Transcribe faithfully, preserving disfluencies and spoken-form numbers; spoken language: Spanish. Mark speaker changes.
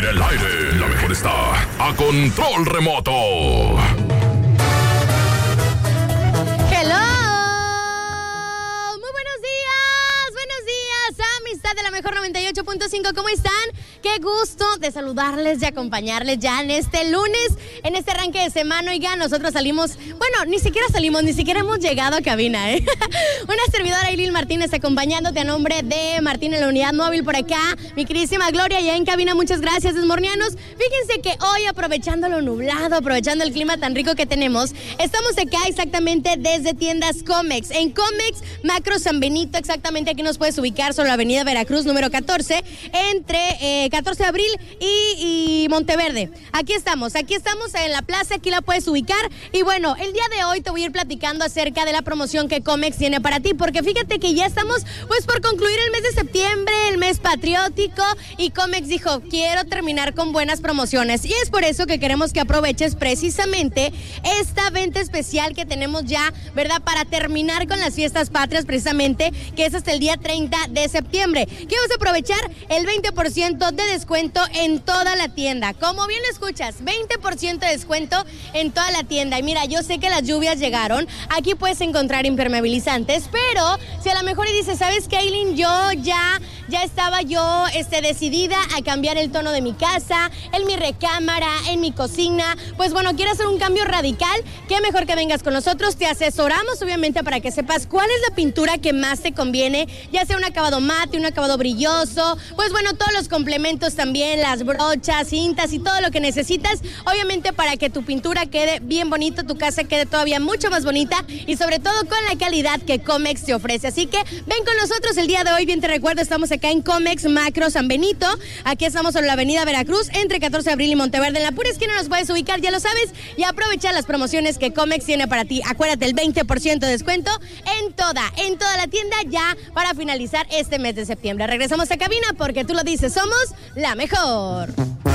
Speaker 1: el aire, la mejor está a control remoto.
Speaker 2: Hello. Muy buenos días, buenos días, amistad de la mejor noventa y ocho punto cinco. ¿Cómo están? Qué gusto de saludarles, de acompañarles ya en este lunes, en este arranque de semana. Oigan, nosotros salimos, bueno, ni siquiera salimos, ni siquiera hemos llegado a cabina, ¿eh? Una servidora, Ailil Martínez, acompañándote a nombre de Martín en la unidad móvil por acá. Mi queridísima Gloria, ya en cabina, muchas gracias, desmornianos. Fíjense que hoy, aprovechando lo nublado, aprovechando el clima tan rico que tenemos, estamos acá exactamente desde tiendas Comex. En Comex, Macro San Benito, exactamente aquí nos puedes ubicar sobre la avenida Veracruz, número catorce, entre eh, catorce de abril y, y Monteverde. Aquí estamos, aquí estamos en la plaza, aquí la puedes ubicar. Y bueno, el día de hoy te voy a ir platicando acerca de la promoción que Comex tiene para ti, porque fíjate que ya estamos pues por concluir el mes de septiembre, el mes patriótico, y Comex dijo, quiero terminar con buenas promociones, y es por eso que queremos que aproveches precisamente esta venta especial que tenemos ya, ¿verdad? Para terminar con las fiestas patrias, precisamente, que es hasta el día treinta de septiembre. ¿Qué vas a aprovechar? El veinte por ciento de descuento en toda la tienda. Como bien lo escuchas, veinte por ciento de descuento en toda la tienda. Y mira, yo sé que las lluvias llegaron, aquí puedes encontrar impermeabilizantes, pero si a lo mejor y dices, ¿sabes qué, Aileen? Yo ya, ya estaba yo este, decidida a cambiar el tono de mi casa, en mi recámara, en mi cocina, pues bueno, quiero hacer un cambio radical, qué mejor que vengas con nosotros, te asesoramos obviamente para que sepas cuál es la pintura que más te conviene, ya sea un acabado mate, un acabado brilloso, pues bueno, todos los complementos también, las brochas, cintas y todo lo que necesitas, obviamente para que tu pintura quede bien bonita, tu casa quede todavía mucho más bonita y sobre todo con la calidad que Comex te ofrece. Así que ven con nosotros el día de hoy, bien te recuerdo, estamos acá en Comex Macro San Benito, aquí estamos sobre la avenida Veracruz, entre catorce de abril y Monteverde, en la pura esquina nos puedes ubicar, ya lo sabes, y aprovecha las promociones que Comex tiene para ti. Acuérdate, el veinte por ciento de descuento en toda, en toda la tienda ya para finalizar este mes de septiembre. Regresamos a cabina porque tú lo dices, somos la mejor.